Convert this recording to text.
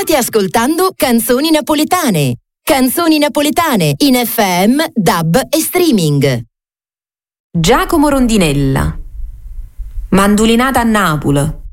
State ascoltando Canzoni Napoletane. Canzoni Napoletane in FM, DAB e streaming. Giacomo Rondinella. Mandulinata a Napoli.